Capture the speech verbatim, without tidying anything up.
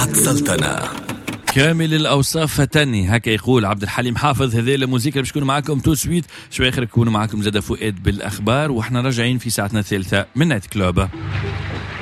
إذاعة سلطنة. كامل الأوصاف فتني، هكا يقول عبد الحليم حافظ. هذه الموسيقى باش تكونوا معكم تو سويت شوي آخر، تكونوا معكم زاد فؤاد بالأخبار، وإحنا راجعين في ساعتنا الثالثة من نايت كلوب.